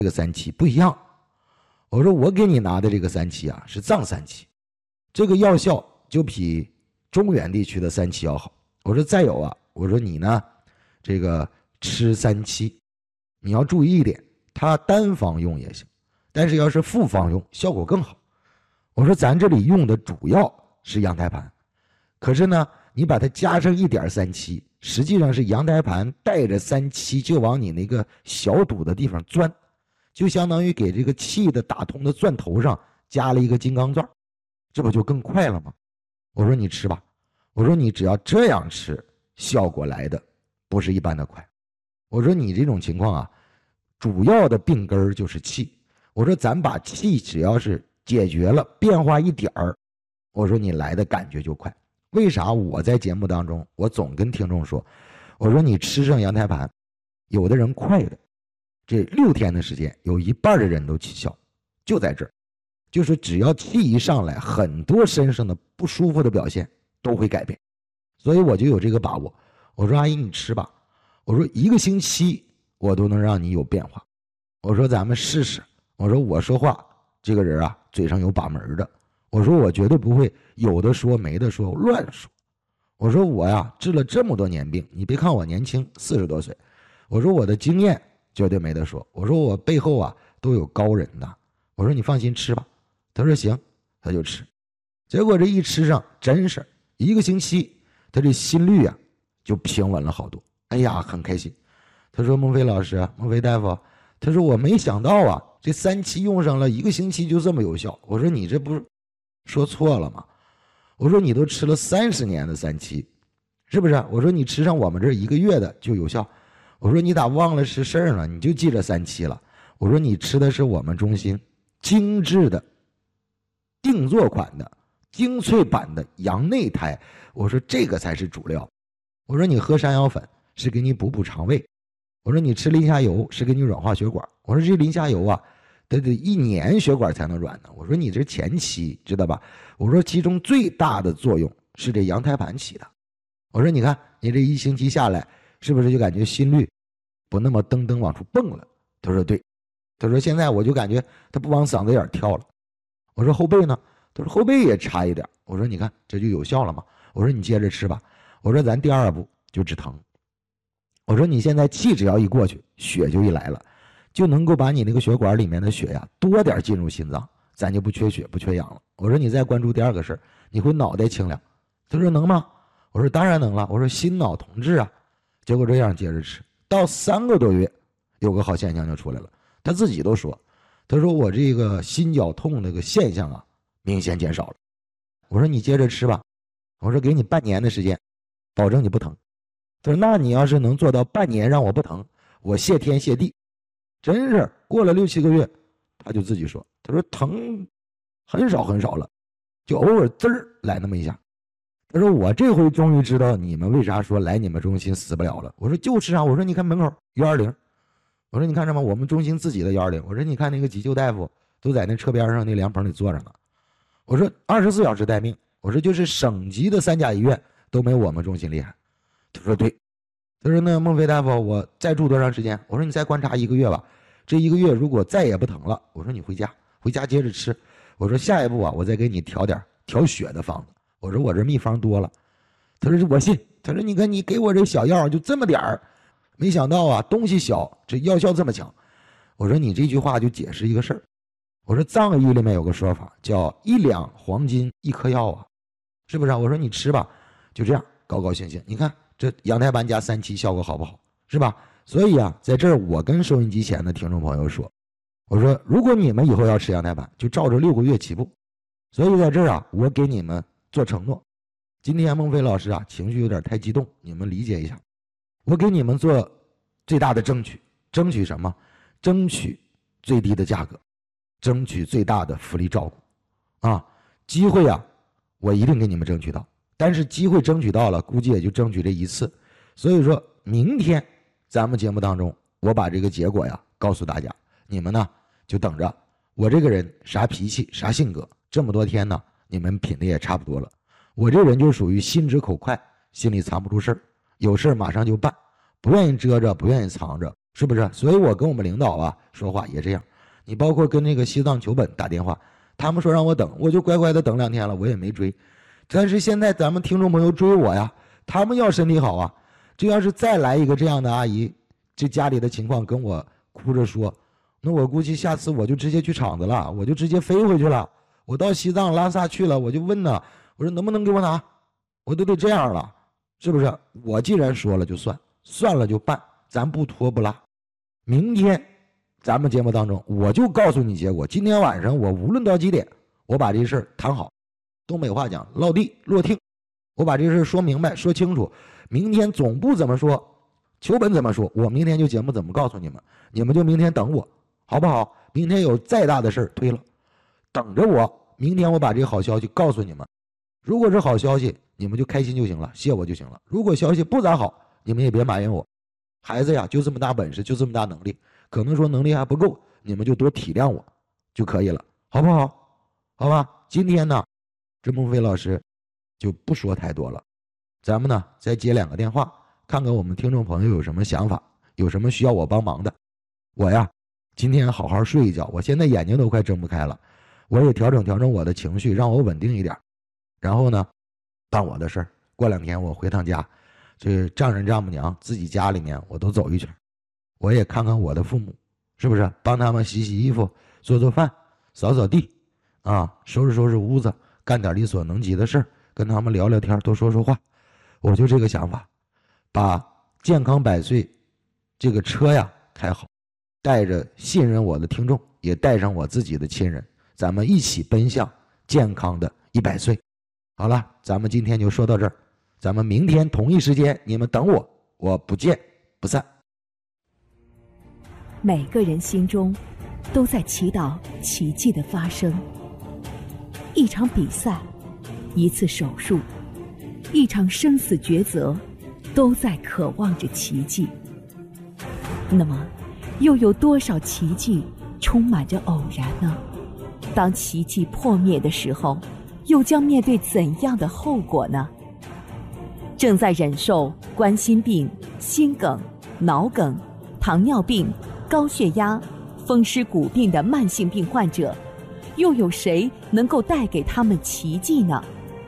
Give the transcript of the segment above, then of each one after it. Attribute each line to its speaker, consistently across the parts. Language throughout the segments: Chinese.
Speaker 1: 这个三七不一样。我说我给你拿的这个三七啊是藏三七，这个药效就比中原地区的三七要好。我说再有啊，我说你呢这个吃三七你要注意一点，它单方用也行，但是要是复方用效果更好。我说咱这里用的主要是羊胎盘，可是呢你把它加上一点三七，实际上是羊胎盘带着三七就往你那个小堵的地方钻，就相当于给这个气的打通的钻头上加了一个金刚钻，这不就更快了吗？我说你吃吧，我说你只要这样吃，效果来的不是一般的快。我说你这种情况啊，主要的病根就是气。我说咱把气只要是解决了，变化一点儿，我说你来的感觉就快。为啥我在节目当中我总跟听众说，我说你吃上羊胎盘，有的人快的这6天的时间有一半的人都起效，就在这儿，就是只要气一上来，很多身上的不舒服的表现都会改变。所以我就有这个把握，我说阿姨你吃吧，我说1个星期我都能让你有变化，我说咱们试试，我说我说话这个人啊嘴上有把门的，我说我绝对不会有的说没的说乱说，我说我呀治了这么多年病，你别看我年轻40多岁，我说我的经验绝对没得说，我说我背后啊都有高人的，我说你放心吃吧。他说行，他就吃。结果这一吃上真是1个星期，他这心率啊就平稳了好多，哎呀很开心。他说孟非老师，孟非大夫，他说我没想到啊这三七用上了1个星期就这么有效。我说你这不是说错了吗？我说你都吃了30年的三七，是不是？我说你吃上我们这1个月的就有效。我说你咋忘了是事儿呢？你就记着三七了。我说你吃的是我们中心精致的定做款的精粹版的羊内胎，我说这个才是主料。我说你喝山药粉是给你补肠胃，我说你吃磷虾油是给你软化血管，我说这磷虾油啊得1年血管才能软呢。我说你这前期知道吧？我说其中最大的作用是这羊胎盘起的。我说你看你这1星期下来是不是就感觉心率不那么噔噔往出蹦了？他说对。他说现在我就感觉他不往嗓子眼跳了。我说后背呢？他说后背也差一点。我说你看这就有效了吗？我说你接着吃吧。我说咱第2步就止疼。我说你现在气只要一过去，血就一来了，就能够把你那个血管里面的血呀多点进入心脏，咱就不缺血不缺氧了。我说你再关注第2个事儿，你会脑袋清凉。他说能吗？我说当然能了。我说心脑同治啊。结果这样接着吃，到3个多月，有个好现象就出来了。他自己都说，他说我这个心绞痛那个现象啊明显减少了。我说你接着吃吧，我说给你半年的时间，保证你不疼。他说那你要是能做到半年让我不疼，我谢天谢地。真是过了6、7个月，他就自己说，他说疼很少很少了，就偶尔滋儿来那么一下。他说我这回终于知道你们为啥说来你们中心死不了了。我说就是啊，我说你看门口120，我说你看着吗？我们中心自己的120。我说你看那个急救大夫都在那车边上那凉棚里坐着呢。我说24小时待命。我说就是省级的3甲医院都没我们中心厉害。他说对。他说那孟非大夫我再住多长时间？我说你再观察1个月吧。这1个月如果再也不疼了，我说你回家接着吃。我说下一步啊我再给你调点调血的方子。我说我这秘方多了。他说我信。他说你看你给我这小药就这么点儿，没想到啊东西小这药效这么强。我说你这句话就解释一个事儿。我说藏医里面有个说法叫1两黄金1颗药啊，是不是啊？我说你吃吧，就这样高高兴兴。你看这羊胎盘加三七效果好不好，是吧？所以啊在这儿我跟收音机前的听众朋友说，我说如果你们以后要吃羊胎盘就照着6个月起步。所以在这儿啊我给你们做承诺，今天孟非老师啊情绪有点太激动，你们理解一下。我给你们做最大的争取，争取什么？争取最低的价格，争取最大的福利照顾啊！机会啊我一定给你们争取到，但是机会争取到了估计也就争取这一次。所以说明天咱们节目当中我把这个结果呀告诉大家，你们呢就等着。我这个人啥脾气啥性格，这么多天呢你们品的也差不多了。我这人就属于心直口快，心里藏不住事儿，有事儿马上就办，不愿意遮着不愿意藏着， 是不是？所以我跟我们领导啊说话也这样。你包括跟那个西藏求本打电话，他们说让我等，我就乖乖的等2天了，我也没追。但是现在咱们听众朋友追我呀，他们要身体好啊。这要是再来一个这样的阿姨，这家里的情况跟我哭着说，那我估计下次我就直接去厂子了，我就直接飞回去了。我到西藏拉萨去了，我就问呢，我说能不能给我拿？我都得这样了，是不是？我既然说了就算，算了就办，咱不拖不拉。明天咱们节目当中我就告诉你结果。今天晚上我无论到几点，我把这事儿谈好。东北话讲落地落听，我把这事儿说明白说清楚。明天总部怎么说，求本怎么说，我明天就节目怎么告诉你们，你们就明天等我，好不好？明天有再大的事儿推了，等着我。明天我把这个好消息告诉你们。如果是好消息，你们就开心就行了，谢我就行了。如果消息不咋好，你们也别埋怨我。孩子呀，就这么大本事，就这么大能力，可能说能力还不够，你们就多体谅我就可以了，好不好？好吧，今天呢，这孟非老师就不说太多了。咱们呢再接2个电话，看看我们听众朋友有什么想法，有什么需要我帮忙的。我呀今天好好睡一觉，我现在眼睛都快睁不开了，我也调整调整我的情绪，让我稳定一点。然后呢办我的事儿，过2天我回趟家，这丈人丈母娘自己家里面我都走一圈，我也看看我的父母，是不是帮他们洗洗衣服，做做饭，扫扫地啊，收拾收拾屋子，干点力所能及的事儿，跟他们聊聊天，多说说话。我就这个想法，把健康百岁这个车呀开好，带着信任我的听众，也带上我自己的亲人，咱们一起奔向健康的100岁。好了，咱们今天就说到这儿，咱们明天同一时间你们等我，我不见不散。
Speaker 2: 每个人心中都在祈祷奇迹的发生。一场比赛，一次手术，一场生死抉择，都在渴望着奇迹。那么，又有多少奇迹充满着偶然呢？当奇迹破灭的时候，又将面对怎样的后果呢？正在忍受冠心病、心梗、脑梗、糖尿病、高血压、风湿骨病的慢性病患者，又有谁能够带给他们奇迹呢？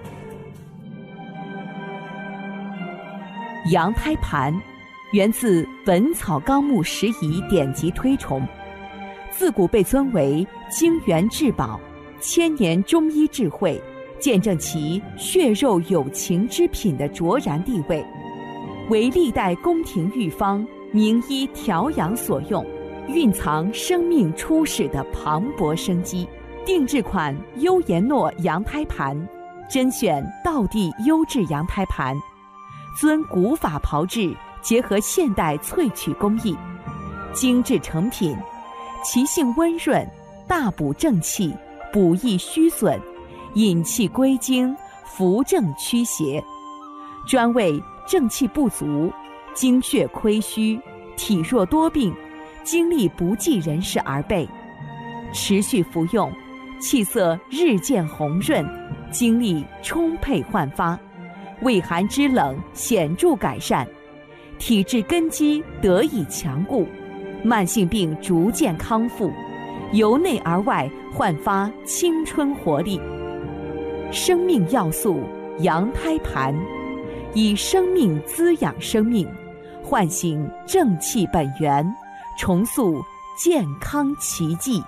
Speaker 2: 羊胎盘源自《本草纲目拾遗》典籍推崇，自古被尊为精元至宝，千年中医智慧，见证其血肉有情之品的卓然地位，为历代宫廷御方、名医调养所用，蕴藏生命初始的磅礴生机。定制款优颜诺羊胎盘，甄选道地优质羊胎盘，遵古法炮制，结合现代萃取工艺，精致成品，其性温润，大补正气，补益虚损，引气归经，扶正驱邪，专为正气不足、精血亏虚、体弱多病、精力不济人士而备。持续服用，气色日渐红润，精力充沛焕发，畏寒肢冷显著改善，体质根基得以强固，慢性病逐渐康复，由内而外焕发青春活力。生命要素羊胎盘，以生命滋养生命，唤醒正气本源，重塑健康奇迹。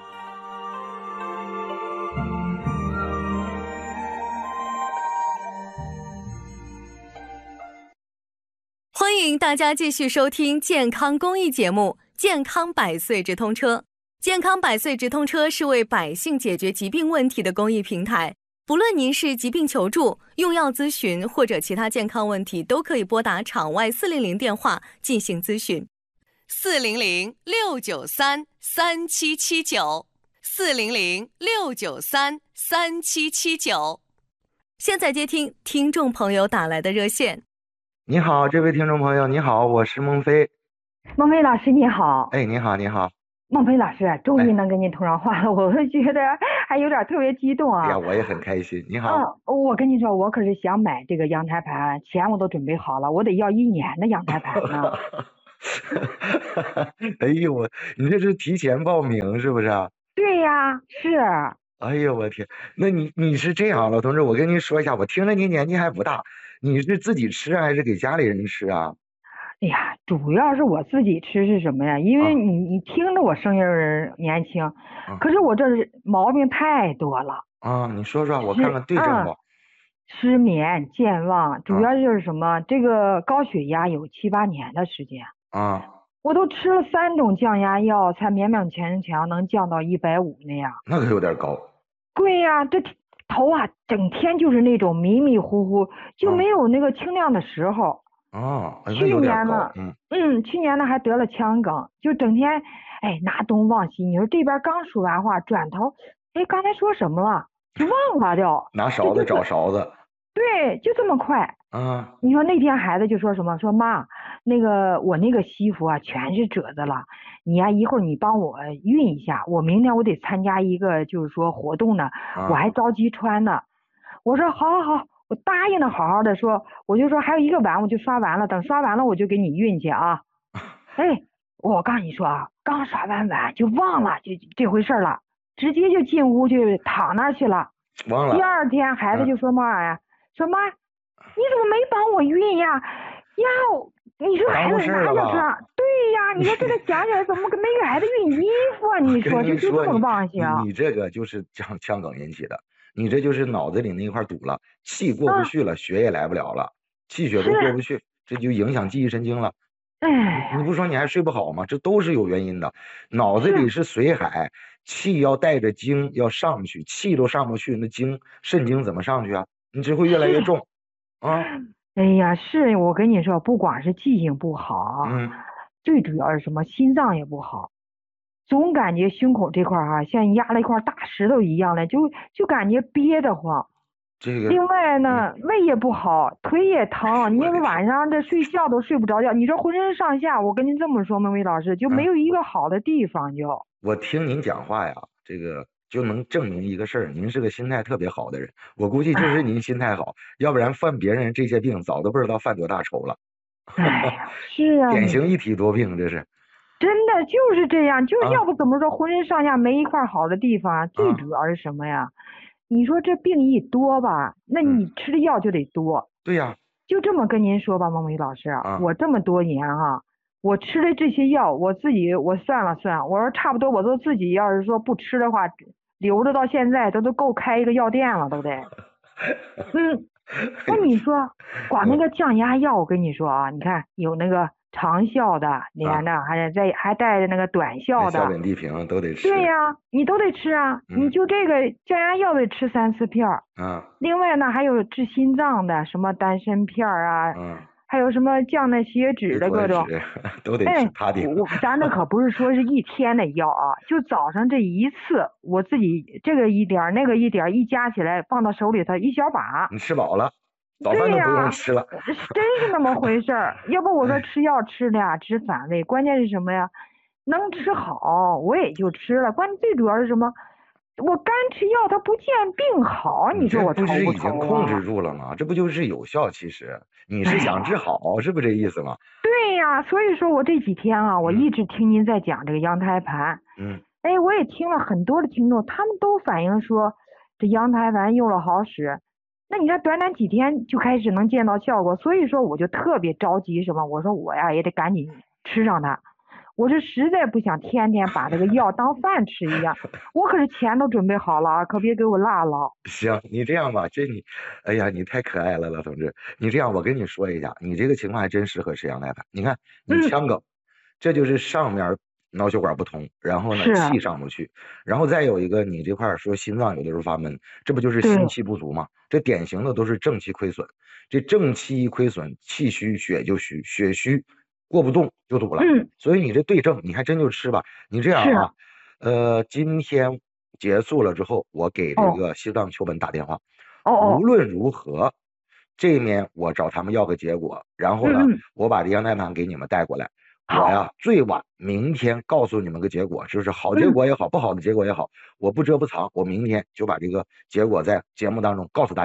Speaker 3: 欢迎大家继续收听健康公益节目《健康百岁直通车》。健康百岁直通车是为百姓解决疾病问题的公益平台，不论您是疾病求助、用药咨询或者其他健康问题，都可以拨打场外400电话进行咨询。400-693-3779，400-693-3779。现在接听听众朋友打来的热线。
Speaker 1: 你好，这位听众朋友，你好，我是孟非。
Speaker 4: 孟非老师你好。
Speaker 1: 哎，你好，你好。
Speaker 4: 孟非老师，终于能跟您通上话了，我会觉得还有点特别激动啊。
Speaker 1: 哎呀，我也很开心。你好。
Speaker 4: 我跟你说，我可是想买这个羊胎盘，钱我都准备好了，我得要1年的羊胎盘呢。
Speaker 1: 哎呦你这是提前报名是不是啊？
Speaker 4: 对呀，是。
Speaker 1: 哎呦我天，那你是这样，老同志，我跟您说一下，我听着您年纪还不大，你是自己吃还是给家里人吃啊？
Speaker 4: 哎呀，主要是我自己吃是什么呀？因为
Speaker 1: 啊
Speaker 4: 你听着我声音儿年轻，
Speaker 1: 啊
Speaker 4: 可是我这毛病太多了。
Speaker 1: 啊！你说说，我看看对症不？
Speaker 4: 失眠、健忘，主
Speaker 1: 啊
Speaker 4: 要就是什么？这个高血压有7、8年的时间，
Speaker 1: 啊，
Speaker 4: 我都吃了3种降压药，才勉勉强强能降到150那样。
Speaker 1: 那可有点高
Speaker 4: 对呀，这头啊，整天就是那种迷迷糊糊，就
Speaker 1: 啊
Speaker 4: 没有那个清亮的时候。
Speaker 1: 啊，哎那
Speaker 4: 去
Speaker 1: 有点高，
Speaker 4: 年呢，去年呢还得了腔梗，就整天拿东忘西。你说这边刚说完话，转头刚才说什么了，就忘了就。
Speaker 1: 拿勺子找勺子
Speaker 4: 对，就这么快。
Speaker 1: 啊
Speaker 4: 你说那天孩子就说什么，说妈，我那个西服啊全是褶子了，你呀一会儿你帮我熨一下，我明天我得参加一个就是说活动呢，我还着急穿呢。我说好好好，我答应的好好的说，我就说还有1个碗我就刷完了，等刷完了我就给你熨去啊。我告诉你说啊，刚刷完碗就忘了就这回事了，直接就进屋去躺那儿去了。
Speaker 1: 忘了
Speaker 4: 第二天孩子就说妈呀，说妈，你怎么没帮我熨呀？呀，你说孩子哪有这样？对呀，你说这个想起来怎么没给孩子熨衣服啊？你说就这么忘性。
Speaker 1: 你这个就是腔梗引起的，你这就是脑子里那一块堵了，气过不去了，血也来不了了，气血都过不去，这就影响记忆神经了。你不说你还睡不好吗？这都是有原因的，脑子里是水海，气要带着精要上去，气都上不去，那肾精怎么上去啊？你只会越来越重啊。
Speaker 4: 哎呀，是我跟你说，不光是记性不好，最主要是什么？心脏也不好，总感觉胸口这块儿像压了一块大石头一样的，就感觉憋得慌。
Speaker 1: 这个。
Speaker 4: 另外呢，胃也不好，腿也疼，你晚上这睡觉都睡不着觉。你说浑身上下，我跟您这么说，孟伟老师就没有一个好的地方就。
Speaker 1: 我听您讲话呀，这个就能证明一个事儿，您是个心态特别好的人。我估计就是您心态好，要不然犯别人这些病，早都不知道犯多大仇了。
Speaker 4: 是啊，
Speaker 1: 典型一体多病，这是。
Speaker 4: 真的就是这样，就是要不怎么说浑身上下没一块好的地方。最主要是什么呀？你说这病一多吧，那你吃的药就得多。
Speaker 1: 对呀。
Speaker 4: 就这么跟您说吧，孟伟老师，我这么多年我吃的这些药，我算了算，我说差不多，我都自己要是说不吃的话，留着到现在都够开一个药店了，都得。那你说，光那个降压药，我跟你说啊，你看有那个长效的，连着还带着那个短效的，
Speaker 1: 硝苯地平都得吃。
Speaker 4: 对呀，你都得吃啊，你就这个降压药得吃3、4片儿。另外呢，还有治心脏的，什么丹参片啊，还有什么降那血脂的各种，
Speaker 1: 都得吃他的。
Speaker 4: 咱这可不是说是一天的药啊，就早上这一次，我自己这个一点那个一点一加起来，放到手里头一小把。
Speaker 1: 你吃饱了，早饭都不用吃了。
Speaker 4: 真是那么回事儿。要不我说吃药吃的呀，治反胃，关键是什么呀？能吃好，我也就吃了。关键最主要是什么？我干吃药，它不见病好，你说我愁不愁啊？
Speaker 1: 这不是已经控制住了吗？这不就是有效？其实你是想治好，是不是这意思吗？
Speaker 4: 对呀，所以说我这几天我一直听您在讲这个羊胎盘。我也听了很多的听众，他们都反映说这羊胎盘用了好使。那你看短短几天就开始能见到效果，所以说我就特别着急什么？我说我呀也得赶紧吃上它。我是实在不想天天把这个药当饭吃一样，我可是钱都准备好了，可别给我落了。
Speaker 1: 行，你这样吧，哎呀，你太可爱了，老同志。你这样，我跟你说一下，你这个情况还真适合吃羊胎盘。你看，你腔梗，这就是上面脑血管不通，然后呢气上不去，然后再有一个你这块说心脏有的时候发闷，这不就是心气不足吗？这典型的都是正气亏损，这正气一亏损，气虚血就虚，血虚过不动就堵了。所以你这对症，你还真就吃吧。你这样啊，今天结束了之后，我给这个西藏秋本打电话，无论如何，这面我找他们要个结果，然后呢，我把这羊胎盘给你们带过来。我呀，最晚明天告诉你们个结果，就是好结果也好，不好的结果也好，我不遮不藏，我明天就把这个结果在节目当中告诉大家。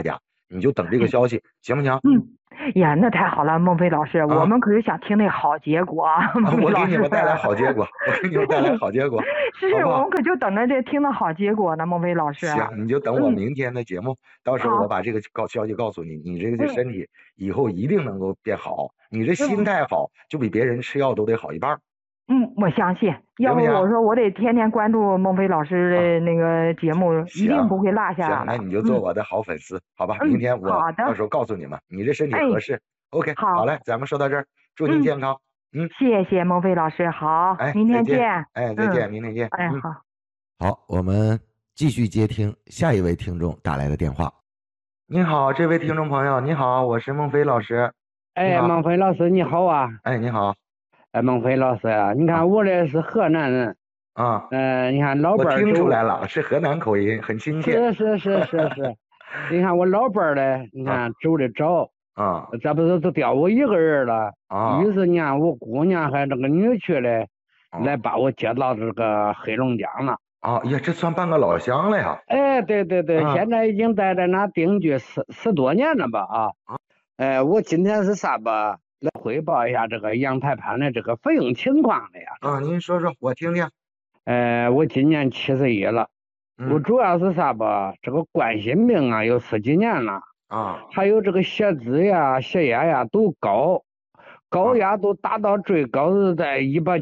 Speaker 1: 你就等这个消息，行不行？
Speaker 4: 呀，那太好了，孟非老师，我们可是想听那好结果。
Speaker 1: 我给你们带来好结果，我给你们带来好结果。
Speaker 4: 是，我们可就等着这听到好结果呢，孟非老师。
Speaker 1: 行，你就等我明天的节目，到时候我把这个消息告诉你，你这个身体以后一定能够变好，你这心态好，就比别人吃药都得好一半。
Speaker 4: 我相信，要不我说我得天天关注孟非老师的那个节目，一定不会落下。
Speaker 1: 行，那你就做我的好粉丝，好吧？明天我到时候告诉你们，你这身体合适。OK， 好嘞，咱们说到这儿，祝您健康。
Speaker 4: 谢谢孟非老师，好，明天见。
Speaker 1: 再见，明天见。
Speaker 4: 好。
Speaker 1: 好，我们继续接听下一位听众打来的电话。您好，这位听众朋友，你好，我是孟非老师。
Speaker 5: 孟非老师你好啊。
Speaker 1: 你好。
Speaker 5: 孟非老师啊，你看我这是河南人
Speaker 1: 啊。
Speaker 5: 你看老伴儿。
Speaker 1: 我听出来了，是河南口音，很亲切。
Speaker 5: 是。你看我老伴儿嘞，你看走得早啊，这不是都掉我一个人了啊。于是你看我姑娘还这个女婿嘞，来把我接到这个黑龙江了。
Speaker 1: 呀，这算半个老乡了呀。
Speaker 5: 对，现在已经在那定居十多年了吧啊。我今天是啥吧？来汇报一下这个阳台盘的这个费用情况的呀。
Speaker 1: 您说说我听听。
Speaker 5: 我今年71了，我主要是啥吧？这个冠心病啊，有10几年了还有这个血脂呀、血压呀都高压都达到最高是在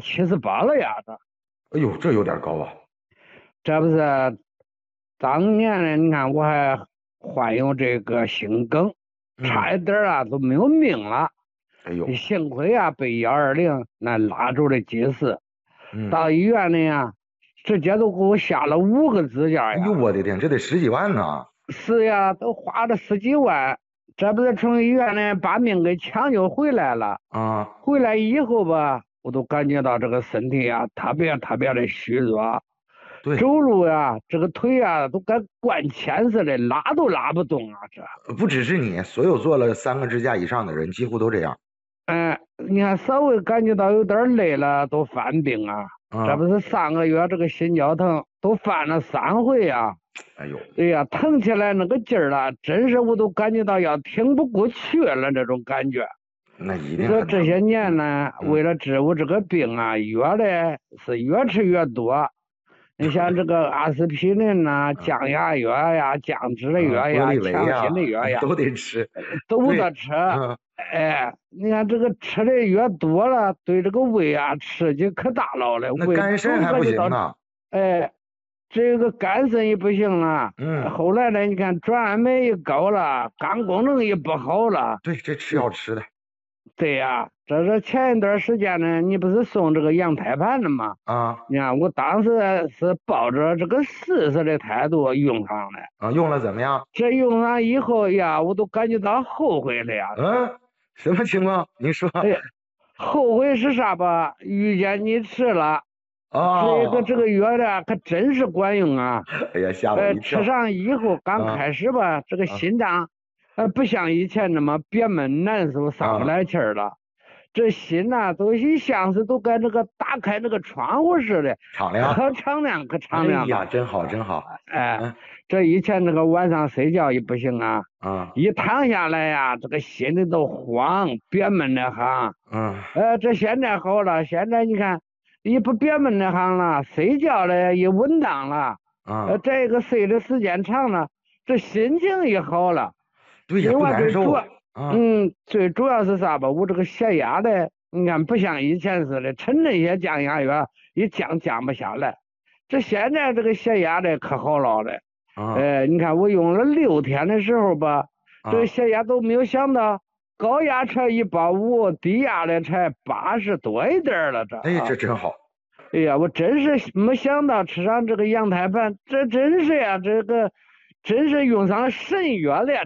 Speaker 5: 178了呀。
Speaker 1: 哎呦，这有点高啊。
Speaker 5: 这不是当年呢？你看我还患有这个心梗，差一点都没有命了。
Speaker 1: 哎呦，
Speaker 5: 幸亏被120那拉住了及时。到医院里呀，直接都给我下了5个支架呀。
Speaker 1: 哎呦，我的天，这得10几万呢。
Speaker 5: 是呀，都花了10几万。这不是从医院呢把命给抢救回来了回来以后吧，我都感觉到这个身体呀特别的虚弱。
Speaker 1: 对，
Speaker 5: 走路呀，这个腿呀都跟灌铅似的，拉都拉不动啊。这
Speaker 1: 不只是你，所有做了3个支架以上的人几乎都这样。
Speaker 5: 你看稍微感觉到有点累了都犯病啊。这不是上个月这个心绞疼都犯了3回啊。
Speaker 1: 哎呦，
Speaker 5: 对呀，疼起来那个劲儿了，真是我都感觉到要挺不过去了这种感觉。
Speaker 1: 那一定。
Speaker 5: 说这些年呢，为了治我这个病啊，药嘞是越吃越多。你像这个阿司匹林呐、降压药呀、降脂的药呀、强心的药呀，
Speaker 1: 都得吃，
Speaker 5: 都得吃。你看这个吃的越多了，对这个胃啊刺激可大了。
Speaker 1: 那肝肾还不行啊。
Speaker 5: 这个肝肾也不行了。后来呢，你看转氨酶也高了，肝功能也不好了。
Speaker 1: 对，这吃药吃的。
Speaker 5: 对呀，这是前一段时间呢，你不是送这个羊胎盘的吗？你看我当时是抱着这个试试的态度用上的。
Speaker 1: 用了怎么样？
Speaker 5: 这用上以后呀，我都感觉到后悔了呀。
Speaker 1: 什么情况？您说。
Speaker 5: 后悔是啥吧？遇见你吃了。这个药呢，可真是管用啊！
Speaker 1: 哎呀，吓我一跳。
Speaker 5: 吃上以后，刚开始吧，这个心脏不像以前那么憋闷难受，上不来气儿了。这心呐，都一像是都跟这个打开那个窗户似的，
Speaker 1: 敞亮，
Speaker 5: 可敞亮，可敞亮。
Speaker 1: 哎呀，真好，真好。
Speaker 5: 这以前那个晚上睡觉也不行啊。一躺下来呀，这个心里都慌，憋闷的很。这现在好了，现在你看。也不憋闷那行了，睡觉了也稳当了。这个睡的时间长了，这心情也好了。
Speaker 1: 对呀，不难受。
Speaker 5: 最主要是啥吧？我这个血压的，你看不像以前似的，吃那些降压药一降不下来。这现在这个血压的可好了的。你看我用了6天的时候吧，这个血压都没有想到。高压才180，低压的才80多一点了。
Speaker 1: 这真好。
Speaker 5: 哎呀，我真是没想到吃上这个羊胎盘，这真是呀，这个真是用上神药了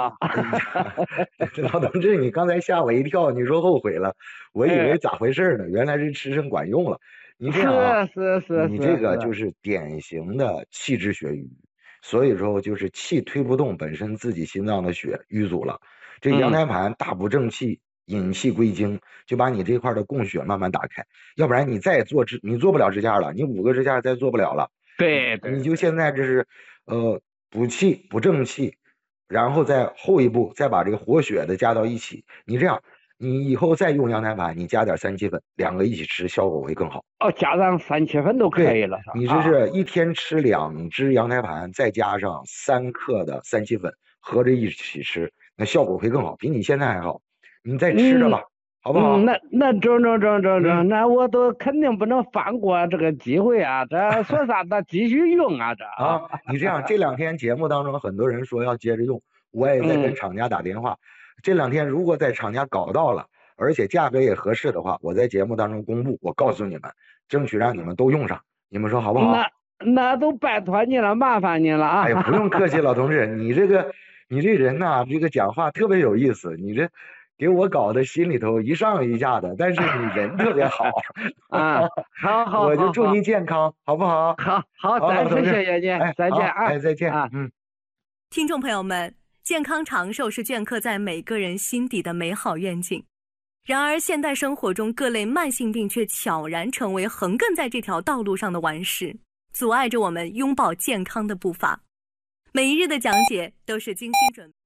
Speaker 1: 这老同志，你刚才吓我一跳，你说后悔了，我以为咋回事呢？原来是吃上管用了。你这样
Speaker 5: 是，
Speaker 1: 你这个就是典型的气滞血瘀，所以说就是气推不动，本身自己心脏的血瘀阻了。这羊胎盘大补正气，引气归经，就把你这块的供血慢慢打开。要不然你再做你做不了支架了，你5个支架再做不了了。
Speaker 5: 对，
Speaker 1: 你就现在这是补气补正气， 然后再后一步再把这个活血的加到一起。你这样，你以后再用羊胎盘，你加点三七粉，2个一起吃，效果会更好。
Speaker 5: 哦，加上三七粉都可以了。
Speaker 1: 你这是一天吃2只羊胎盘，再加上3克的三七粉，合着一起吃，那效果会更好，比你现在还好。你再吃着吧。好不好？
Speaker 5: 那整，那我都肯定不能放过这个机会啊！这说啥的继续用啊！这
Speaker 1: 你这样，这2天节目当中很多人说要接着用，我也在跟厂家打电话。这2天如果在厂家搞到了，而且价格也合适的话，我在节目当中公布，我告诉你们，争取让你们都用上。你们说好不好？
Speaker 5: 那都拜托你了，麻烦你了啊！
Speaker 1: 哎呀，不用客气，老同志，你这人呐，这个讲话特别有意思，你这给我搞得心里头一上一下的，但是你人特别好
Speaker 5: 啊！好，
Speaker 1: 我就祝您健康，好不好？
Speaker 5: 好，再次谢谢你，再见啊！
Speaker 1: 再见啊！
Speaker 3: 听众朋友们，健康长寿是镌刻在每个人心底的美好愿景。然而，现代生活中各类慢性病却悄然成为横亘在这条道路上的顽石，阻碍着我们拥抱健康的步伐。每一日的讲解都是精心准备。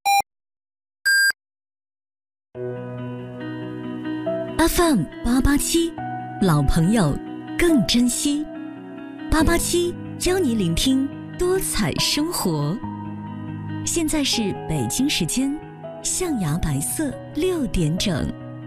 Speaker 2: FM 887，老朋友更珍惜。887教你聆听多彩生活。现在是北京时间象牙白色6点整。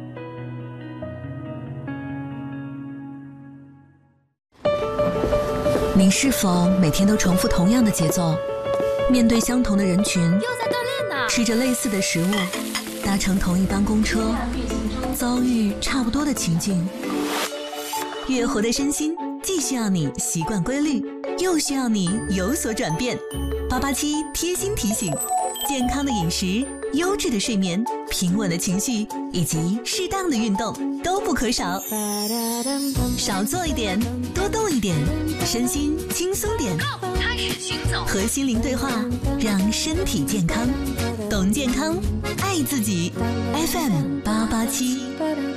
Speaker 2: 您是否每天都重复同样的节奏，面对相同的人群，
Speaker 6: 又在锻炼呢？
Speaker 2: 吃着类似的食物，搭乘同一班公车，遭遇差不多的情境。越活的身心既需要你习惯规律，又需要你有所转变。887贴心提醒：健康的饮食、优质的睡眠、平稳的情绪以及适当的运动都不可少。少做一点，多动一点，身心轻松点。
Speaker 6: 开始行走，
Speaker 2: 和心灵对话，让身体健康。懂健康，爱自己。FM 887。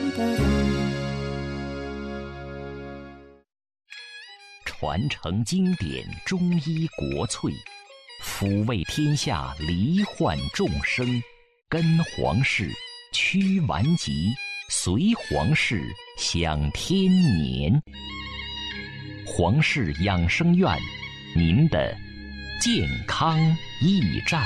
Speaker 7: 传承经典中医国粹，抚慰天下罹患众生，跟皇室驱顽疾，随皇室享天年。皇室养生院，您的健康驿站。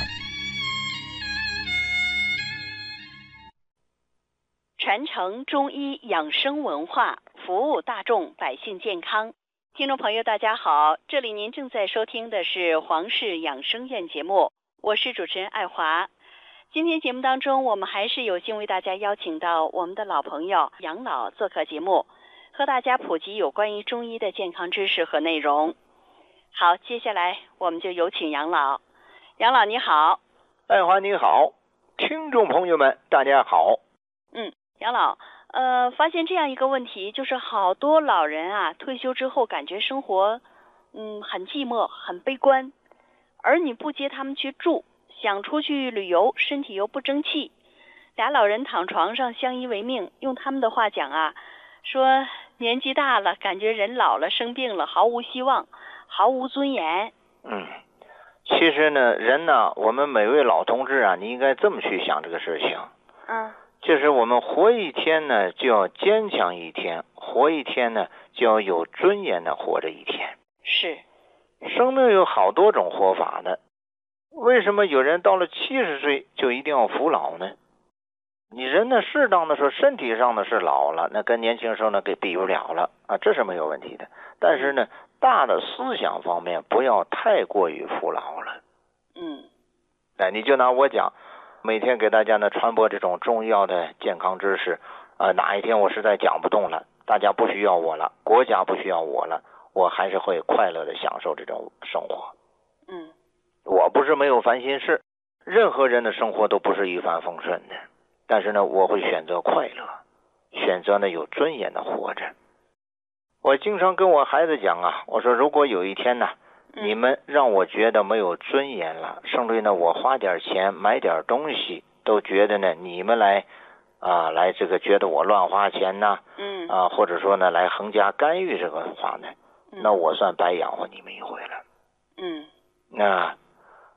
Speaker 8: 传承中医养生文化，服务大众百姓健康。听众朋友大家好，这里您正在收听的是皇氏养生院节目，我是主持人爱华。今天节目当中，我们还是有幸为大家邀请到我们的老朋友杨老做客节目，和大家普及有关于中医的健康知识和内容。好，接下来我们就有请杨老。杨老你好。
Speaker 9: 爱华你好，听众朋友们大家好。
Speaker 8: 杨老，发现这样一个问题，就是好多老人啊，退休之后感觉生活很寂寞，很悲观，儿女不接他们去住，想出去旅游，身体又不争气，俩老人躺床上相依为命。用他们的话讲啊，说年纪大了，感觉人老了，生病了，毫无希望，毫无尊严。
Speaker 9: 其实呢，人呢，我们每位老同志啊，你应该这么去想这个事情。就是我们活一天呢，就要坚强一天；活一天呢，就要有尊严的活着一天。
Speaker 8: 是，
Speaker 9: 生命有好多种活法的。为什么有人到了70岁就一定要服老呢？你人呢，适当的说身体上的是老了，那跟年轻时候呢给比不了了啊，这是没有问题的。但是呢，大的思想方面不要太过于服老了。你就拿我讲。每天给大家呢传播这种重要的健康知识，哪一天我实在讲不动了，大家不需要我了，国家不需要我了，我还是会快乐的享受这种生活。我不是没有烦心事，任何人的生活都不是一帆风顺的，但是呢，我会选择快乐，选择呢有尊严的活着。我经常跟我孩子讲啊，我说如果有一天呢，你们让我觉得没有尊严了，甚至呢我花点钱买点东西都觉得呢你们来这个觉得我乱花钱呢，或者说呢来横加干预这个话呢，那我算白养活你们一回了。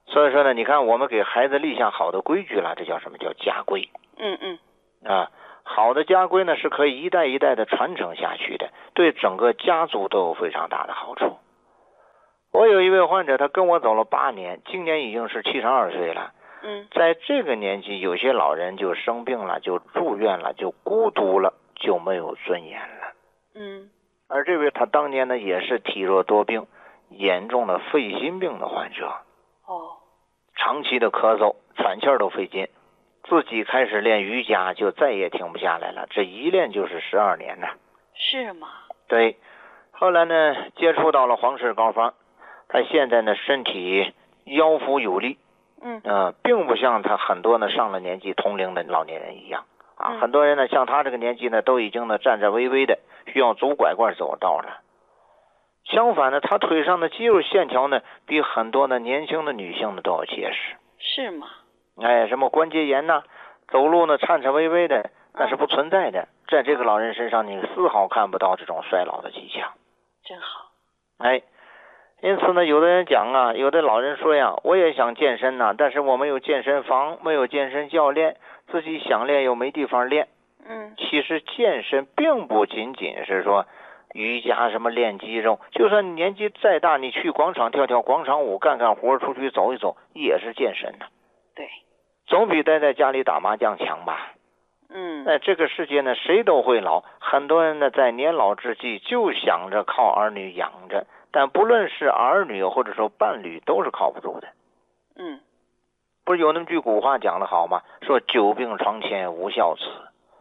Speaker 9: 所以说呢，你看我们给孩子立下好的规矩了，这叫什么？叫家规。好的家规呢是可以一代一代的传承下去的，对整个家族都有非常大的好处。我有一位患者，他跟我走了8年，今年已经是72岁了。在这个年纪，有些老人就生病了，就住院了，就孤独了，就没有尊严了。而这位他当年呢也是体弱多病，严重的肺心病的患者。长期的咳嗽，喘气儿都费劲，自己开始练瑜伽，就再也停不下来了。这一练就是12年呢。
Speaker 8: 是吗？
Speaker 9: 对。后来呢，接触到了皇氏膏方，他现在呢身体腰腹有力，并不像他很多呢上了年纪同龄的老年人一样啊。很多人呢像他这个年纪呢，都已经呢站站巍巍的，需要拄拐棍走道了。相反呢，他腿上的肌肉线条呢，比很多的年轻的女性呢都要结实。
Speaker 8: 是吗？
Speaker 9: 什么关节炎呐，走路呢颤颤巍巍的，那是不存在的。在这个老人身上，你丝毫看不到这种衰老的迹象。
Speaker 8: 真好。
Speaker 9: 因此呢，有的人讲啊，有的老人说呀，我也想健身呐，但是我没有健身房，没有健身教练，自己想练又没地方练。其实健身并不仅仅是说瑜伽什么练肌肉，就算你年纪再大，你去广场跳跳广场舞，干干活，出去走一走，也是健身呢。
Speaker 8: 对，
Speaker 9: 总比待在家里打麻将强吧。这个世界呢，谁都会老，很多人呢在年老之际就想着靠儿女养着，但不论是儿女或者说伴侣，都是靠不住的。不是有那么句古话讲得好吗？说久病床前无孝子。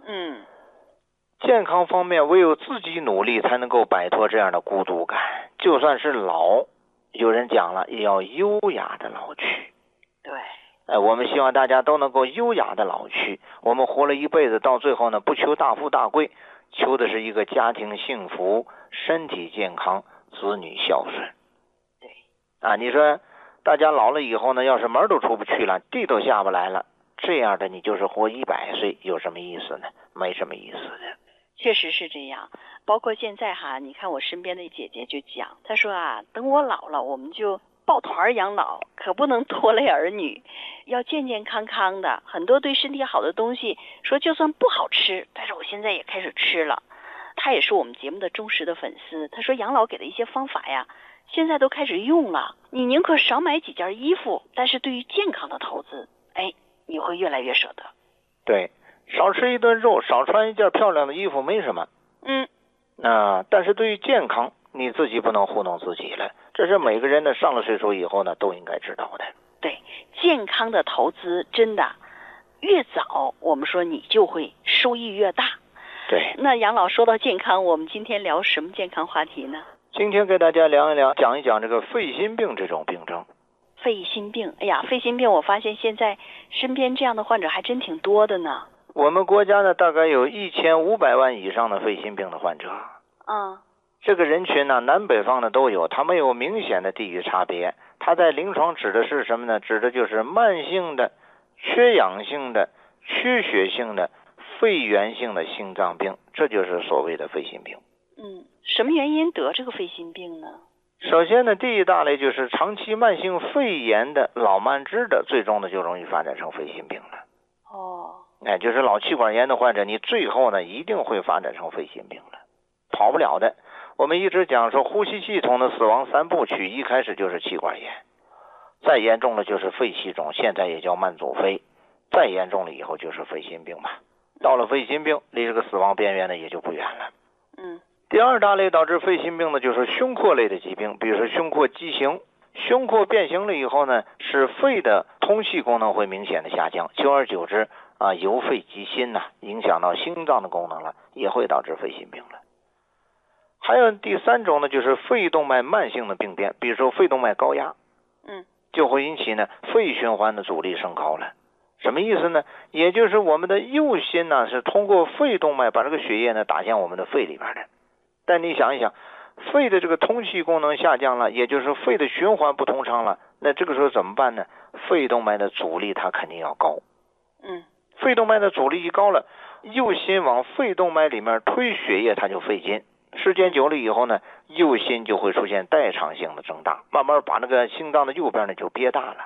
Speaker 9: 健康方面，唯有自己努力才能够摆脱这样的孤独感。就算是老，有人讲了，也要优雅的老去。
Speaker 8: 对，
Speaker 9: 我们希望大家都能够优雅的老去。我们活了一辈子，到最后呢，不求大富大贵，求的是一个家庭幸福，身体健康，子女孝顺。
Speaker 8: 对，
Speaker 9: 你说大家老了以后呢，要是门都出不去了，地都下不来了，这样的你就是活100岁，有什么意思呢？没什么意思的。
Speaker 8: 确实是这样。包括现在你看我身边的姐姐就讲，她说等我老了，我们就抱团养老，可不能拖累儿女，要健健康康的。很多对身体好的东西，说就算不好吃，但是我现在也开始吃了。她也是我们节目的忠实的粉丝，她说养老给的一些方法呀，现在都开始用了。你宁可少买几件衣服，但是对于健康的投资，你会越来越舍得。
Speaker 9: 对，少吃一顿肉，少穿一件漂亮的衣服没什么。但是对于健康，你自己不能糊弄自己了。这是每个人的上了岁数以后呢，都应该知道的。
Speaker 8: 对，健康的投资真的越早，我们说你就会收益越大。
Speaker 9: 对。
Speaker 8: 那杨老说到健康，我们今天聊什么健康话题呢？
Speaker 9: 今天给大家聊一聊，讲一讲这个肺心病这种病症。
Speaker 8: 肺心病，肺心病我发现现在身边这样的患者还真挺多的呢。
Speaker 9: 我们国家呢，大概有1500万以上的肺心病的患者。这个人群呢，南北方的都有，它没有明显的地域差别。它在临床指的是什么呢？指的就是慢性的、缺氧性的、缺血性的、肺源性的心脏病，这就是所谓的肺心病。
Speaker 8: 什么原因得这个肺心病呢？
Speaker 9: 首先呢，第一大类就是长期慢性肺炎的老慢支的，最终呢就容易发展成肺心病了。就是老气管炎的患者，你最后呢一定会发展成肺心病了，跑不了的。我们一直讲说呼吸系统的死亡3部曲，一开始就是气管炎，再严重了就是肺气肿，现在也叫慢阻肺，再严重了以后就是肺心病嘛。到了肺心病，离这个死亡边缘呢也就不远了。第二大类导致肺心病的就是胸廓类的疾病，比如说胸廓畸形。胸廓变形了以后呢，使肺的通气功能会明显的下降，久而久之由肺及心影响到心脏的功能了，也会导致肺心病了。还有第3种呢，就是肺动脉慢性的病变，比如说肺动脉高压，就会引起呢肺循环的阻力升高了。什么意思呢？也就是我们的右心是通过肺动脉把这个血液呢打向我们的肺里边的。但你想一想，肺的这个通气功能下降了，也就是肺的循环不通畅了，那这个时候怎么办呢？肺动脉的阻力它肯定要高。肺动脉的阻力一高了，右心往肺动脉里面推血液它就费劲，时间久了以后呢，右心就会出现代偿性的增大，慢慢把那个心脏的右边呢就憋大了。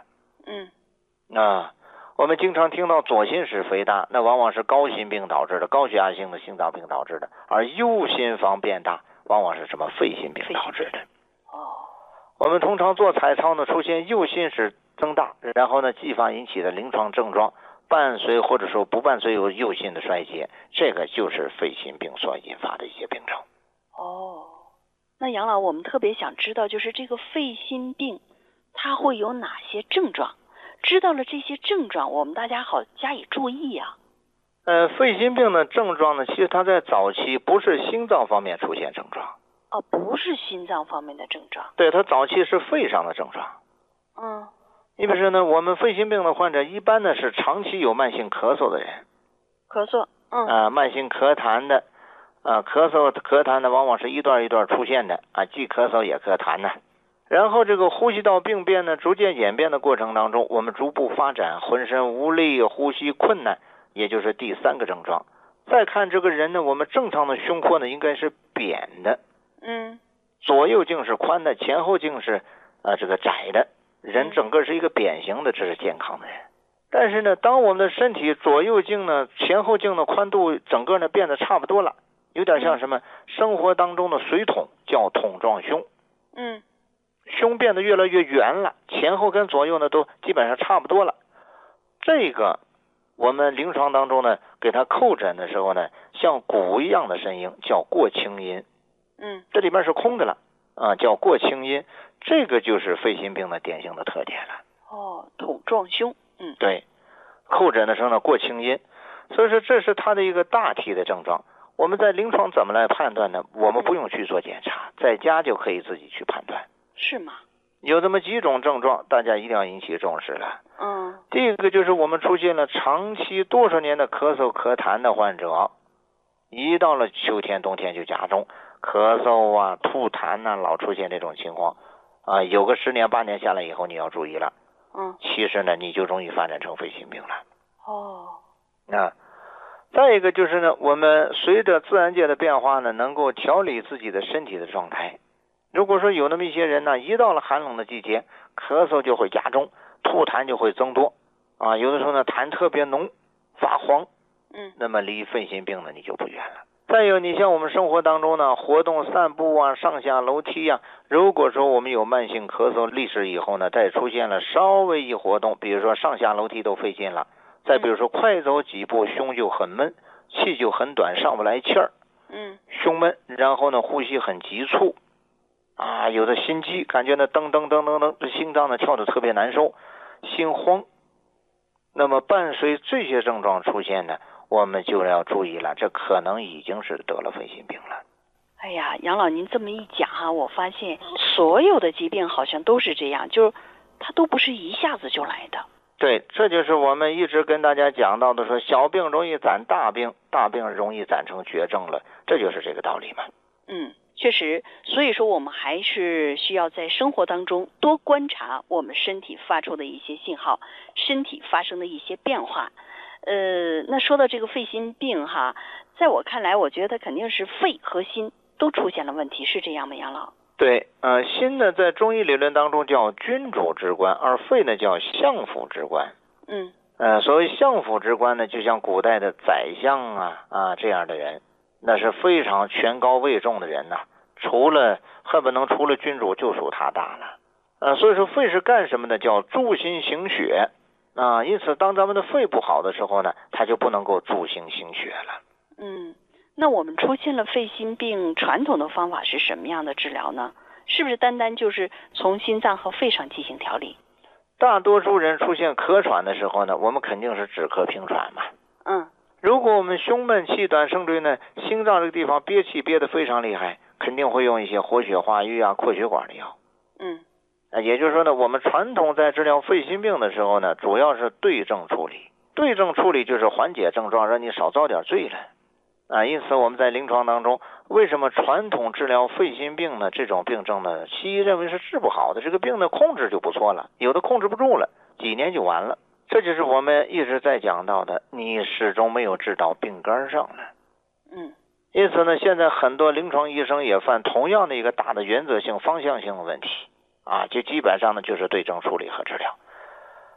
Speaker 9: 我们经常听到左心室肥大，那往往是高心病导致的，高血压性的心脏病导致的，而右心房变大往往是什么肺心病导致的。我们通常做彩超呢，出现右心室增大，然后呢继发引起的临床症状，伴随或者说不伴随有右心的衰竭，这个就是肺心病所引发的一些病症。
Speaker 8: 那杨老，我们特别想知道，就是这个肺心病它会有哪些症状？知道了这些症状，我们大家好加以注意啊。
Speaker 9: 肺心病的症状呢，其实它在早期不是心脏方面出现症状。
Speaker 8: 不是心脏方面的症状。
Speaker 9: 对，它早期是肺上的症状。你比如说呢，我们肺心病的患者一般呢是长期有慢性咳嗽的人。
Speaker 8: 咳嗽。
Speaker 9: 慢性咳痰的。咳痰呢往往是一段一段出现的既咳嗽也咳痰呢。然后这个呼吸道病变呢逐渐演变的过程当中，我们逐步发展浑身无力、呼吸困难，也就是第3个症状。再看这个人呢，我们正常的胸廓呢应该是扁的，左右径是宽的，前后径是这个窄的，人整个是一个扁形的，这是健康的人。但是呢，当我们的身体左右径呢、前后径的宽度整个呢变得差不多了，有点像什么生活当中的水桶，叫桶状胸。胸变得越来越圆了，前后跟左右呢都基本上差不多了。这个我们临床当中呢给他叩诊的时候呢，像鼓一样的声音叫过清音。这里面是空的了叫过清音，这个就是肺心病的典型的特点了。
Speaker 8: 桶状胸。
Speaker 9: 对，叩诊的时候呢过清音，所以说这是他的一个大体的症状。我们在临床怎么来判断呢？我们不用去做检查，在家就可以自己去判断。
Speaker 8: 是吗？
Speaker 9: 有这么几种症状，大家一定要引起重视了。第一个就是我们出现了长期多少年的咳嗽咳痰的患者，一到了秋天冬天就加重，咳嗽吐痰老出现这种情况有个10年8年下来以后，你要注意了。其实呢你就容易发展成肺心病了。再一个就是呢，我们随着自然界的变化呢，能够调理自己的身体的状态。如果说有那么一些人呢，一到了寒冷的季节，咳嗽就会加重，吐痰就会增多有的时候呢痰特别浓发黄，那么离肺心病呢你就不远了。再有，你像我们生活当中呢，活动散步上下楼梯如果说我们有慢性咳嗽历史以后呢，再出现了稍微一活动，比如说上下楼梯都费劲了，再比如说快走几步胸就很闷，气就很短，上不来气儿，胸闷，然后呢呼吸很急促有的心悸，感觉呢噔噔噔噔噔，心脏呢跳得特别难受，心慌。那么伴随这些症状出现呢，我们就要注意了，这可能已经是得了肺心病了。
Speaker 8: 哎呀，杨老您这么一讲我发现所有的疾病好像都是这样，就是它都不是一下子就来的。
Speaker 9: 对，这就是我们一直跟大家讲到的，说小病容易攒大病，大病容易攒成绝症了，这就是这个道理嘛。
Speaker 8: 确实，所以说我们还是需要在生活当中多观察我们身体发出的一些信号，身体发生的一些变化。那说到这个肺心病在我看来，我觉得肯定是肺和心都出现了问题，是这样吗，杨老？
Speaker 9: 对，心呢在中医理论当中叫君主之官，而肺呢叫相府之官。所谓相府之官呢，就像古代的宰相这样的人，那是非常权高位重的人恨不能除了君主就属他大了。所以说肺是干什么的？叫助心行血因此当咱们的肺不好的时候呢，它就不能够助行行血了。
Speaker 8: 那我们出现了肺心病，传统的方法是什么样的治疗呢？是不是单单就是从心脏和肺上进行调理？
Speaker 9: 大多数人出现咳喘的时候呢，我们肯定是止咳平喘嘛。如果我们胸闷气短声坠呢，心脏这个地方憋气憋得非常厉害，肯定会用一些活血化瘀扩血管的药。也就是说呢，我们传统在治疗肺心病的时候呢，主要是对症处理。对症处理就是缓解症状，让你少遭点罪了。因此我们在临床当中，为什么传统治疗肺心病呢？这种病症呢，西医认为是治不好的，这个病呢控制就不错了，有的控制不住了，几年就完了。这就是我们一直在讲到的，你始终没有治到病根上了。因此呢，现在很多临床医生也犯同样的一个大的原则性方向性的问题就基本上呢就是对症处理和治疗。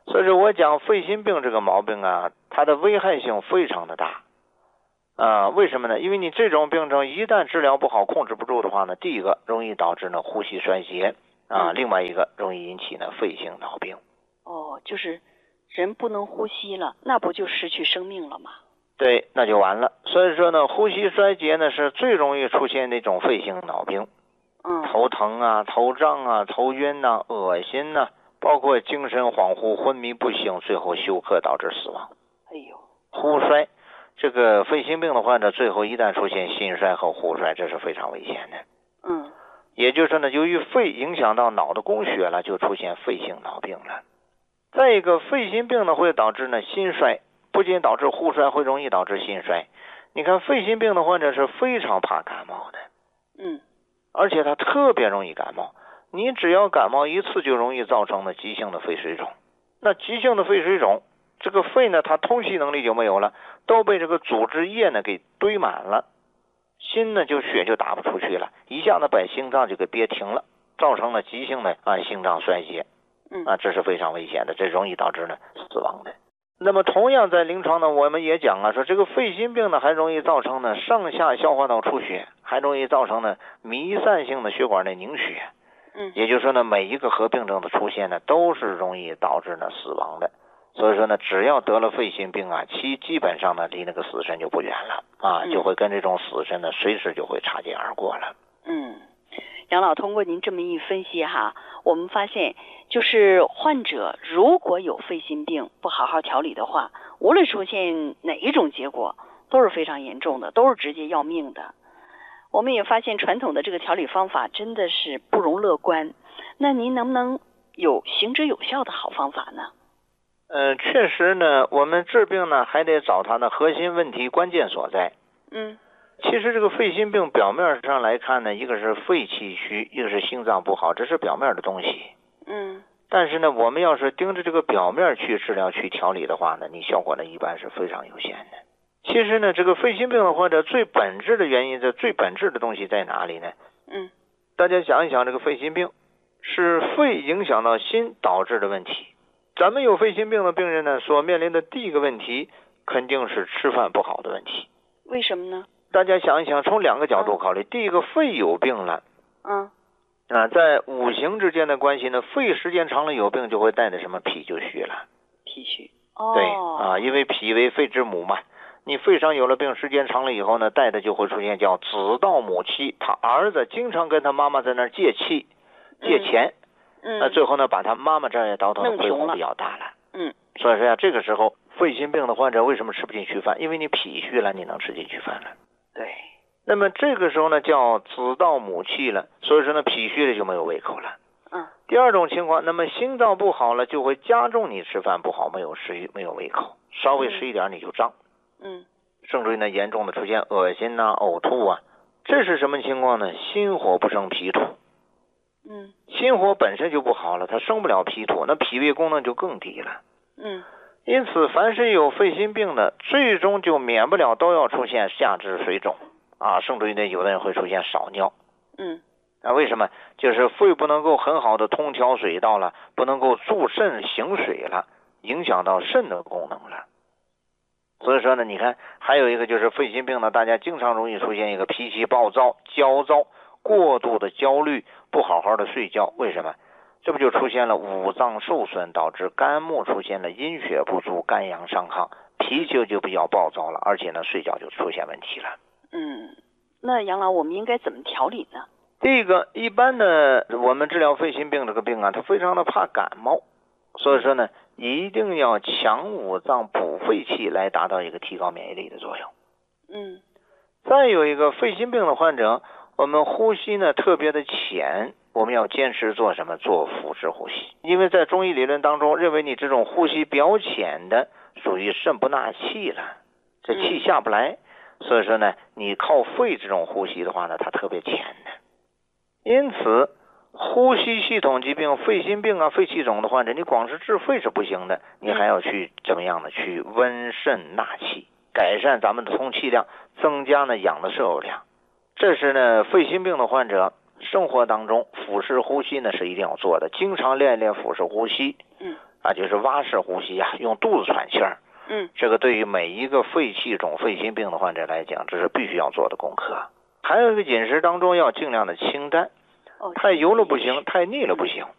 Speaker 9: 所以说我讲肺心病这个毛病啊，它的危害性非常的大。为什么呢？因为你这种病症一旦治疗不好、控制不住的话呢，第一个容易导致呢呼吸衰竭另外一个容易引起呢肺性脑病。
Speaker 8: 就是人不能呼吸了，那不就失去生命了吗？
Speaker 9: 对，那就完了。所以说呢，呼吸衰竭呢是最容易出现的一种肺性脑病。头疼啊、头胀啊、头晕啊、恶心啊，包括精神恍惚、昏迷不醒，最后休克导致死亡。呼衰，这个肺心病的患者最后一旦出现心衰和呼衰，这是非常危险的。也就是说呢，由于肺影响到脑的供血了，就出现肺性脑病了。再一个，肺心病呢会导致呢心衰，不仅导致呼衰，会容易导致心衰。你看肺心病的患者是非常怕感冒的。而且他特别容易感冒，你只要感冒一次就容易造成的急性的肺水肿。那急性的肺水肿，这个肺呢它通气能力就没有了，都被这个组织液呢给堆满了，心呢血就打不出去了，一下子把心脏就给憋停了，造成了急性的心脏衰竭。这是非常危险的，这容易导致呢死亡的。那么同样在临床呢，我们也讲说这个肺心病呢还容易造成呢上下消化道出血，还容易造成呢弥散性的血管内凝血。也就是说呢，每一个合并症的出现呢都是容易导致呢死亡的。所以说呢，只要得了肺心病其基本上呢离那个死神就不远了就会跟这种死神呢随时就会擦肩而过了。
Speaker 8: 杨老，通过您这么一分析我们发现就是患者如果有肺心病不好好调理的话，无论出现哪一种结果都是非常严重的，都是直接要命的。我们也发现传统的这个调理方法真的是不容乐观，那您能不能有行之有效的好方法呢？
Speaker 9: 确实呢，我们治病呢还得找它的核心问题关键所在。其实这个肺心病表面上来看呢，一个是肺气虚，一个是心脏不好，这是表面的东西。但是呢，我们要是盯着这个表面去治疗去调理的话呢，你效果呢一般是非常有限的。其实呢，这个肺心病的患者最本质的原因，最本质的东西在哪里呢？大家想一想，这个肺心病是肺影响到心导致的问题。咱们有肺心病的病人呢，所面临的第一个问题肯定是吃饭不好的问题。
Speaker 8: 为什么呢？
Speaker 9: 大家想一想，从两个角度考虑。第一个，肺有病了。在五行之间的关系呢，肺时间长了有病就会带的什么脾就虚了。
Speaker 8: 脾虚。
Speaker 9: 对因为脾为肺之母嘛，你肺上有了病，时间长了以后呢，带的就会出现叫子盗母气，他儿子经常跟他妈妈在那儿借气借钱，最后呢把他妈妈这儿也倒腾的亏空比较大了。所以说这个时候肺心病的患者为什么吃不进去饭？因为你脾虚了，你能吃进去饭了。
Speaker 8: 对。
Speaker 9: 那么这个时候呢叫子盗母气了，所以说呢脾虚了就没有胃口了。第二种情况，那么心脏不好了，就会加重你吃饭不好，没有食欲，没有胃口，稍微吃一点你就胀。甚至于呢严重的出现恶心呕吐这是什么情况呢？心火不生脾土。心火本身就不好了，它生不了脾土，那脾胃功能就更低了。因此凡是有肺心病的，最终就免不了都要出现下肢水肿甚至于呢有的人会出现少尿。为什么？就是肺不能够很好的通调水道了，不能够助肾行水了，影响到肾的功能了。所以说呢，你看还有一个就是肺心病呢，大家经常容易出现一个脾气暴躁、焦躁、过度的焦虑，不好好的睡觉。为什么？这不就出现了五脏受损，导致肝木出现了阴血不足、肝阳上亢，脾气就比较暴躁了，而且呢睡觉就出现问题了。
Speaker 8: 那杨老，我们应该怎么调理呢？
Speaker 9: 第一个，一般的我们治疗肺心病这个病它非常的怕感冒，所以说呢一定要强五脏补肺气来达到一个提高免疫力的作用。再有一个，肺心病的患者，我们呼吸呢特别的浅，我们要坚持做什么？做腹式呼吸。因为在中医理论当中认为你这种呼吸比较浅的属于肾不纳气了，这气下不来，所以说呢你靠肺这种呼吸的话呢，它特别浅的。因此呼吸系统疾病、肺心病肺气肿的患者，你光是治肺是不行的，你还要去怎么样呢？去温肾纳气，改善咱们的通气量，增加呢氧的摄入量。这是呢肺心病的患者生活当中腹式呼吸呢是一定要做的，经常练一练腹式呼吸， 啊，就是蛙式呼吸啊，用肚子喘气儿。这个对于每一个肺气肿、肺心病的患者来讲，这是必须要做的功课。还有一个饮食当中要尽量的清淡，太油了不行，太腻了不行。